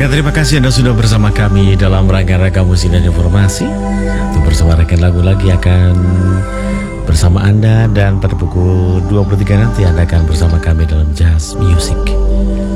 Ya, terima kasih Anda sudah bersama kami dalam rangka-rangka musik dan informasi. Untuk bersama rekan lagu lagi akan bersama Anda, dan pada pukul 23 nanti Anda akan bersama kami dalam Jazz Music.